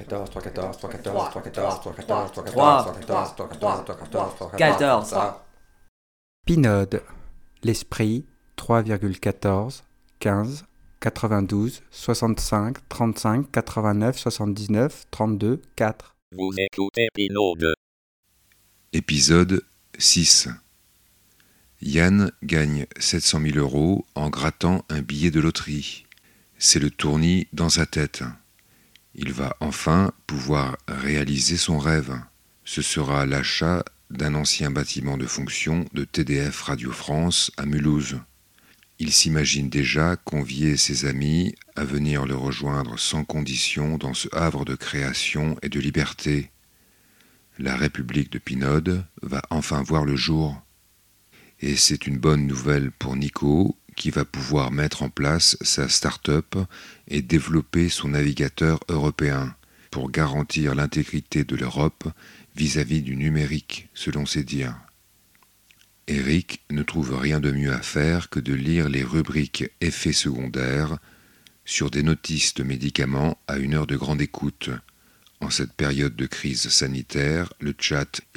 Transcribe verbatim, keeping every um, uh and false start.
quatorze. Pinode, l'esprit, trois virgule quatorze, quinze, quatre-vingt-douze, soixante-cinq, trente-cinq, quatre-vingt-neuf, soixante-dix-neuf, trente-deux, quatre. Vous écoutez Pinode. Épisode six. Yann gagne sept cent mille euros en grattant un billet de loterie. C'est le tournis dans sa tête. Il va enfin pouvoir réaliser son rêve. Ce sera l'achat d'un ancien bâtiment de fonction de T D F Radio France à Mulhouse. Il s'imagine déjà convier ses amis à venir le rejoindre sans condition dans ce havre de création et de liberté. La République de Pinode va enfin voir le jour. Et c'est une bonne nouvelle pour Nico, qui va pouvoir mettre en place sa start-up et développer son navigateur européen pour garantir l'intégrité de l'Europe vis-à-vis du numérique, selon ses dires. Eric ne trouve rien de mieux à faire que de lire les rubriques effets secondaires sur des notices de médicaments à une heure de grande écoute. En cette période de crise sanitaire, le chat